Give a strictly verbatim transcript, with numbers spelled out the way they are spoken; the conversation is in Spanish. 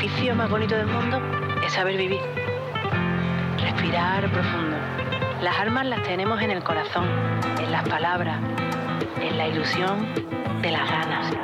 sacrificio más bonito del mundo es saber vivir. Respirar profundo. Las armas las tenemos en el corazón, en las palabras, en la ilusión de las ganas.